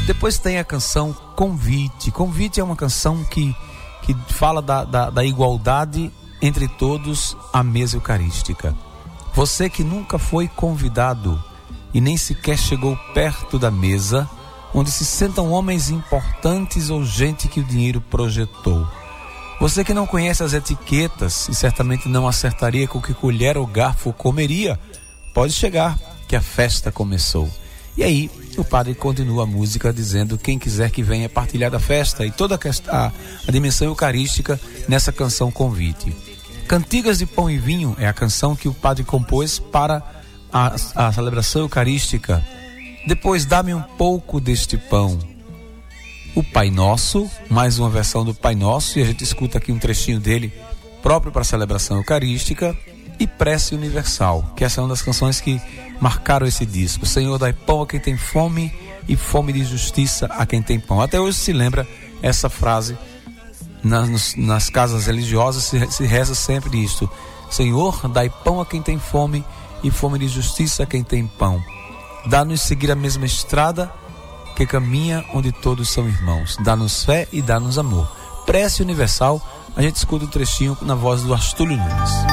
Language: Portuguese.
Depois tem a canção Convite. Convite é uma canção que fala da igualdade entre todos à mesa eucarística. Você que nunca foi convidado e nem sequer chegou perto da mesa, onde se sentam homens importantes ou gente que o dinheiro projetou. Você que não conhece as etiquetas e certamente não acertaria com que colher ou garfo comeria, pode chegar, que a festa começou. E aí o padre continua a música dizendo: quem quiser que venha partilhar da festa, e toda a dimensão eucarística nessa canção Convite. Cantigas de Pão e Vinho é a canção que o padre compôs para a celebração eucarística. Depois, Dá-me um pouco deste pão. O Pai Nosso, mais uma versão do Pai Nosso, e a gente escuta aqui um trechinho dele próprio para a celebração eucarística. E Prece Universal, que essa é uma das canções que marcaram esse disco. Senhor, dai pão a quem tem fome e fome de justiça a quem tem pão. Até hoje se lembra essa frase nas casas religiosas, se reza sempre isto: Senhor, dai pão a quem tem fome e fome de justiça a quem tem pão. Dá-nos seguir a mesma estrada que caminha onde todos são irmãos. Dá-nos fé e dá-nos amor. Prece Universal, a gente escuta um trechinho na voz do Astúlio Nunes.